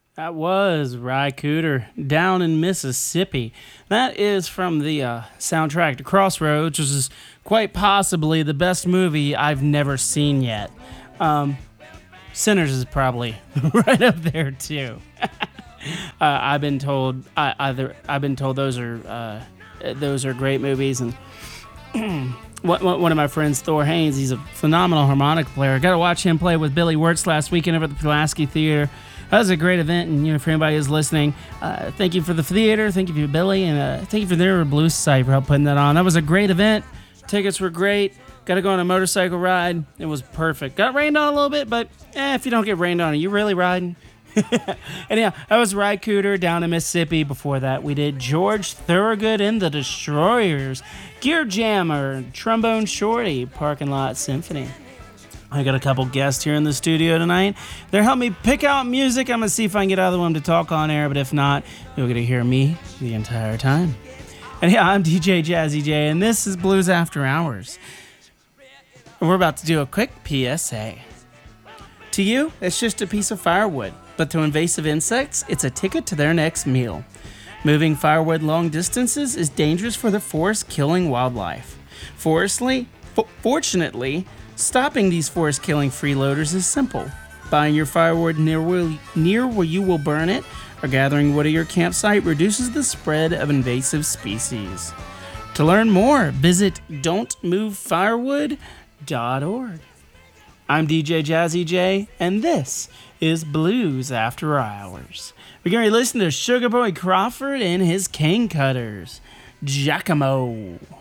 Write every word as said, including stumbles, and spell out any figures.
That was Ry Cooter, Down in Mississippi. That is from the uh, soundtrack to Crossroads, which is quite possibly the best movie I've never seen yet. Um, Sinners is probably right up there too. uh, I've been told I, either I've been told those are uh, those are great movies, and one of my friends, Thor Haynes, he's a phenomenal harmonica player. Got to watch him play with Billy Wirtz last weekend over at the Pulaski Theater. That was a great event, and you know, for anybody who's listening, uh, thank you for the theater, thank you for Billy, and uh, thank you for the Blues Society for helping putting that on. That was a great event. Tickets were great. Got to go on a motorcycle ride. It was perfect. Got rained on a little bit, but eh, if you don't get rained on, are you really riding? Anyhow, that was Ry Cooter, Down in Mississippi. Before that, we did George Thorogood and the Destroyers, Gear Jammer, Trombone Shorty, Parking Lot Symphony. I got a couple guests here in the studio tonight. They're helping me pick out music. I'm going to see if I can get either one to talk on air, but if not, you're going to hear me the entire time. And yeah, I'm D J Jazzy J, and this is Blues After Hours. And we're about to do a quick P S A. To you, it's just a piece of firewood, but to invasive insects, it's a ticket to their next meal. Moving firewood long distances is dangerous for the forest, killing wildlife. Forestly, f- fortunately, stopping these forest-killing freeloaders is simple. Buying your firewood near where, near where you will burn it, or gathering wood at your campsite reduces the spread of invasive species. To learn more, visit don't move firewood dot org. I'm D J Jazzy J, and this is Blues After Hours. We're going to listen to Sugar Boy Crawford and his Cane Cutters, Giacomo.